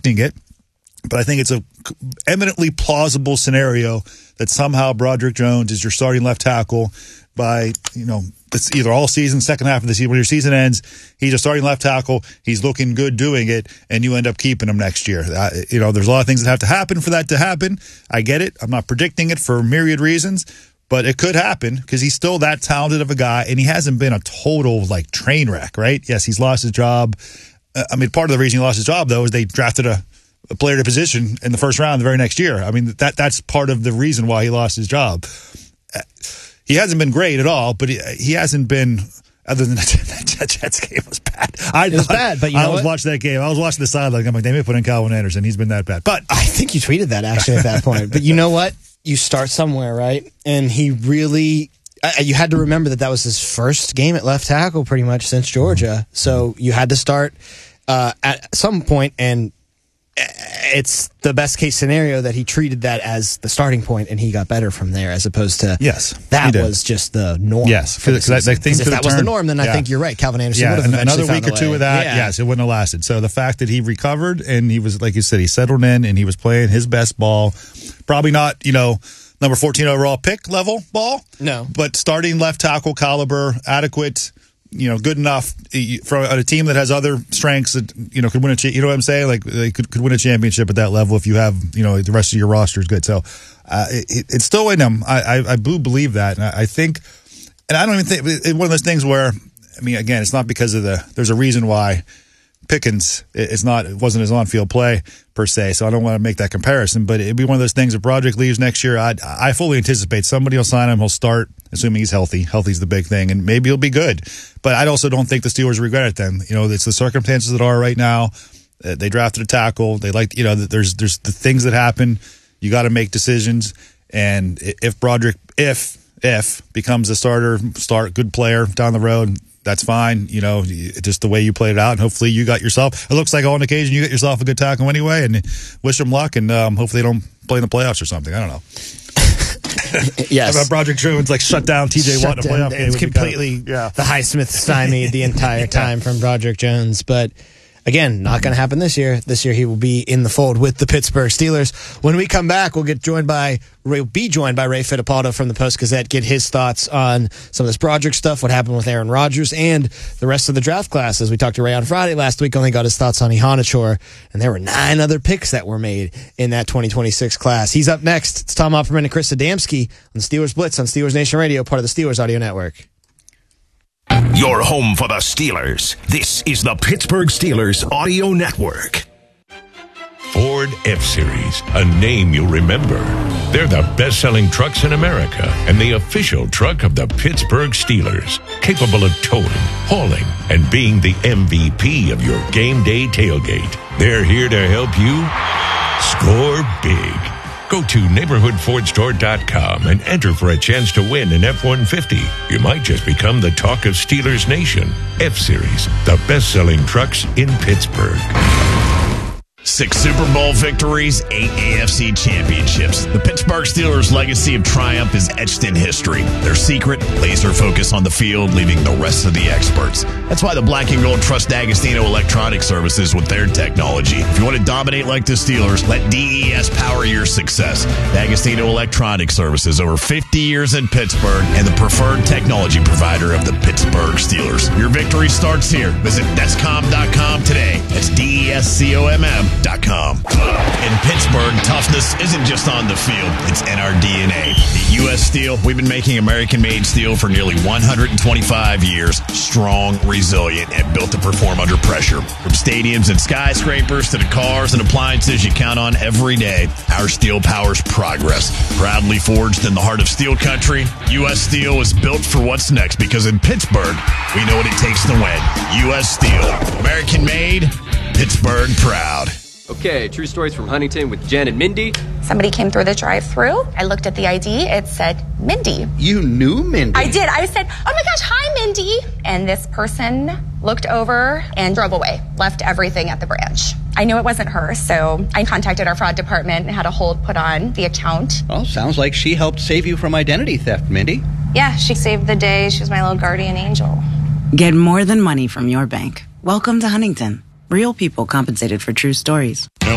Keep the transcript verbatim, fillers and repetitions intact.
predicting it, but I think it's a eminently plausible scenario that somehow Broderick Jones is your starting left tackle by, you know, it's either all season, second half of the season. When your season ends, he's a starting left tackle. He's looking good doing it, and you end up keeping him next year. Uh, you know, there's a lot of things that have to happen for that to happen. I get it. I'm not predicting it for myriad reasons, but it could happen because he's still that talented of a guy, and he hasn't been a total, like, train wreck, right? Yes, he's lost his job. Uh, I mean, part of the reason he lost his job, though, is they drafted a, a player to position in the first round the very next year. I mean, that that's part of the reason why he lost his job. Uh, He hasn't been great at all, but he, he hasn't been, other than that, that Jets game was bad. I it was bad, but you know I was what? watching that game. I was watching the sideline. I'm like, they may put in Calvin Anderson. He's been that bad. But I think you tweeted that, actually, at that point. But you know what? You start somewhere, right? And he really, uh, you had to remember that that was his first game at left tackle pretty much since Georgia. So you had to start uh, at some point, and it's the best case scenario that he treated that as the starting point and he got better from there, as opposed to yes, that was just the norm. Yes, because I think if that was turn, the norm, then yeah. I think you're right. Calvin Anderson yeah, would have another week or two way. of that. Yeah. Yes, it wouldn't have lasted. So the fact that he recovered and he was, like you said, he settled in and he was playing his best ball, probably not, you know, number fourteen overall pick level ball. No, but starting left tackle caliber, adequate. You know, good enough for a team that has other strengths that, you know, could win a, you know what I'm saying? Like, they could, could win a championship at that level if you have, you know, the rest of your roster is good. So, uh, it, it's still in them. I, I, I do believe that. And I, I think, and I don't even think, it's one of those things where, I mean, again, it's not because of the, there's a reason why Pickens, it's not, it wasn't his on-field play per se, so I don't want to make that comparison, but it'd be one of those things. If Broderick leaves next year, I I fully anticipate somebody will sign him, he'll start, assuming he's healthy. Healthy's the big thing, and maybe he'll be good. But I also don't think the Steelers regret it then. You know, it's the circumstances that are right now. Uh, they drafted a tackle. They like, you know, there's there's the things that happen. You got to make decisions, and if Broderick, if, if becomes a starter, start, good player down the road, that's fine, you know, just the way you played it out. And hopefully you got yourself, it looks like on occasion you get yourself a good tackle anyway, and wish them luck, and um, hopefully they don't play in the playoffs or something. I don't know. Yes. How about Broderick Jones, like, shut down T J Watt in a playoff game? It's completely kind of, yeah. the Highsmith stymied the entire time yeah. from Broderick Jones. But again, not going to happen this year. This year he will be in the fold with the Pittsburgh Steelers. When we come back, we'll get joined by we'll be joined by Ray Fittipaldo from the Post-Gazette, get his thoughts on some of this Broderick stuff, what happened with Aaron Rodgers, and the rest of the draft class. As we talked to Ray on Friday last week, only got his thoughts on Ihanachour, and there were nine other picks that were made in that twenty twenty-six class. He's up next. It's Tom Opperman and Chris Adamski on the Steelers Blitz on Steelers Nation Radio, part of the Steelers Audio Network. Your home for the Steelers. This is the Pittsburgh Steelers Audio Network. Ford F-Series, a name you'll remember. They're the best-selling trucks in America and the official truck of the Pittsburgh Steelers, capable of towing, hauling, and being the M V P of your game day tailgate. They're here to help you score big. Go to neighborhood ford store dot com and enter for a chance to win an F one fifty. You might just become the talk of Steelers Nation. F-Series, the best-selling trucks in Pittsburgh. Six Super Bowl victories, eight A F C championships. The Pittsburgh Steelers' legacy of triumph is etched in history. Their secret, laser focus on the field, leaving the rest of the experts. That's why the Black and Gold trust D'Agostino Electronic Services with their technology. If you want to dominate like the Steelers, let D E S power your success. D'Agostino Electronic Services, over fifty years in Pittsburgh, and the preferred technology provider of the Pittsburgh Steelers. Your victory starts here. Visit Descom dot com today. That's D E S C O M M. In Pittsburgh, toughness isn't just on the field, it's in our D N A. At U S Steel, we've been making American-made steel for nearly one hundred twenty-five years, strong, resilient, and built to perform under pressure. From stadiums and skyscrapers to the cars and appliances you count on every day, our steel powers progress. Proudly forged in the heart of steel country, U S Steel is built for what's next, because in Pittsburgh, we know what it takes to win. U S Steel, American-made, Pittsburgh proud. Okay, true stories from Huntington with Jen and Mindy. Somebody came through the drive-thru. I looked at the I D. It said Mindy. You knew Mindy? I did. I said, oh my gosh, hi, Mindy. And this person looked over and drove away, left everything at the branch. I knew it wasn't her, so I contacted our fraud department and had a hold put on the account. Well, sounds like she helped save you from identity theft, Mindy. Yeah, she saved the day. She was my little guardian angel. Get more than money from your bank. Welcome to Huntington. Real people compensated for true stories.